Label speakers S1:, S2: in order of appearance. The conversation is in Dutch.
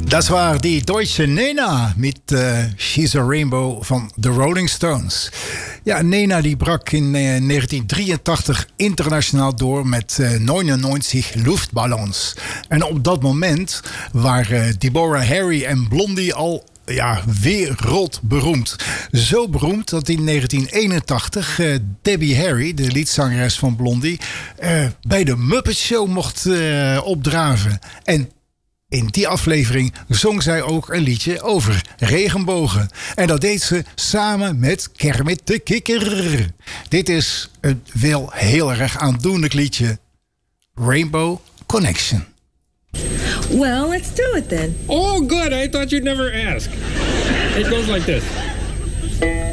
S1: Das war die Deutsche Nena met She's a Rainbow van The Rolling Stones. Ja, Nena die brak in 1983 internationaal door met 99 Luftballons. En op dat moment waren Deborah Harry en Blondie al wereldberoemd. Zo beroemd dat in 1981 Debbie Harry, de liedzangeres van Blondie, bij de Muppet Show mocht opdraven. En in die aflevering zong zij ook een liedje over regenbogen. En dat deed ze samen met Kermit de Kikker. Dit is een wel heel erg aandoenlijk liedje. Rainbow Connection.
S2: Well, let's do it then.
S3: Oh, good. I thought you'd never ask. It goes like this.